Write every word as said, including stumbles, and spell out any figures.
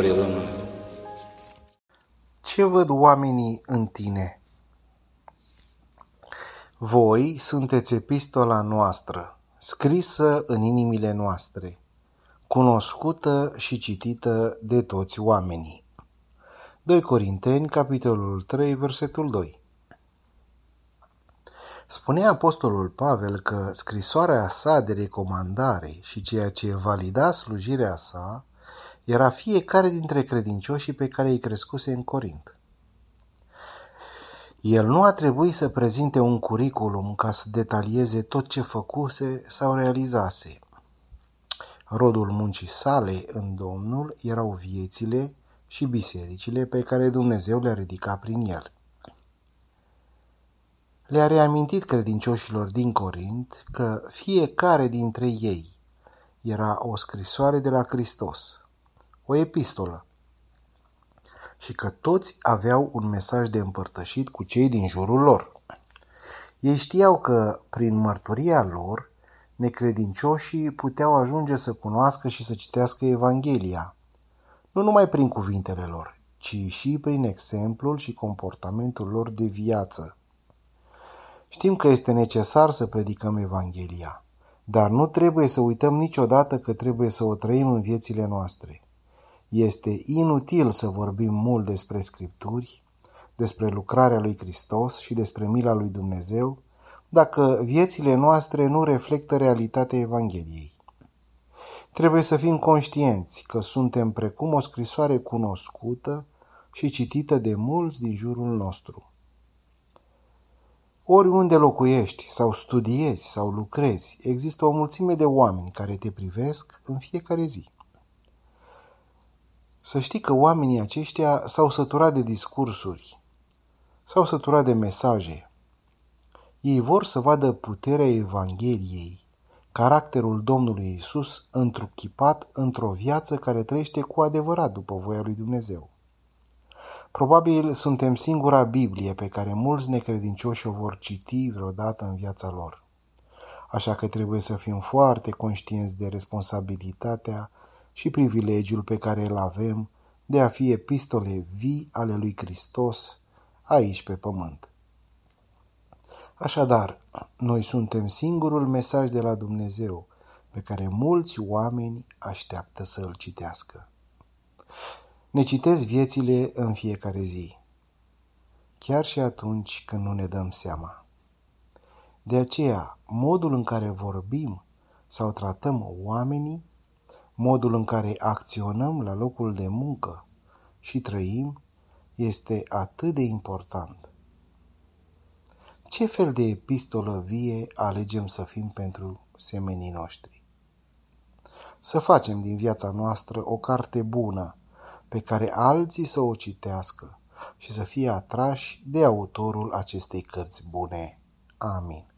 glorie Domnului. Ce văd oamenii în tine? Voi sunteți epistola noastră, scrisă în inimile noastre, cunoscută și citită de toți oamenii. doi Corinteni, capitolul trei, versetul doi. Spunea apostolul Pavel că scrisoarea sa de recomandare și ceea ce valida slujirea sa era fiecare dintre credincioșii pe care îi crescuse în Corint. El nu a trebuit să prezinte un curriculum ca să detalieze tot ce făcuse sau realizase. Rodul muncii sale în Domnul erau viețile și bisericile pe care Dumnezeu le-a ridicat prin el. Le-a reamintit credincioșilor din Corint că fiecare dintre ei era o scrisoare de la Hristos, o epistolă, și că toți aveau un mesaj de împărtășit cu cei din jurul lor. Ei știau că, prin mărturia lor, necredincioșii puteau ajunge să cunoască și să citească Evanghelia, nu numai prin cuvintele lor, ci și prin exemplul și comportamentul lor de viață. Știm că este necesar să predicăm Evanghelia, dar nu trebuie să uităm niciodată că trebuie să o trăim în viețile noastre. Este inutil să vorbim mult despre Scripturi, despre lucrarea lui Hristos și despre mila lui Dumnezeu, dacă viețile noastre nu reflectă realitatea Evangheliei. Trebuie să fim conștienți că suntem precum o scrisoare cunoscută și citită de mulți din jurul nostru. Oriunde locuiești sau studiezi sau lucrezi, există o mulțime de oameni care te privesc în fiecare zi. Să știi că oamenii aceștia s-au săturat de discursuri, s-au săturat de mesaje. Ei vor să vadă puterea Evangheliei, caracterul Domnului Iisus întruchipat într-o viață care trăiește cu adevărat după voia lui Dumnezeu. Probabil suntem singura Biblie pe care mulți necredincioși o vor citi vreodată în viața lor. Așa că trebuie să fim foarte conștienți de responsabilitatea și privilegiul pe care îl avem de a fi epistole vii ale lui Hristos aici pe pământ. Așadar, noi suntem singurul mesaj de la Dumnezeu pe care mulți oameni așteaptă să îl citească. Ne citesc viețile în fiecare zi, chiar și atunci când nu ne dăm seama. De aceea, modul în care vorbim sau tratăm oamenii, modul în care acționăm la locul de muncă și trăim, este atât de important. Ce fel de epistolă vie alegem să fim pentru semenii noștri? Să facem din viața noastră o carte bună, pe care alții să o citească și să fie atrași de autorul acestei cărți bune. Amin.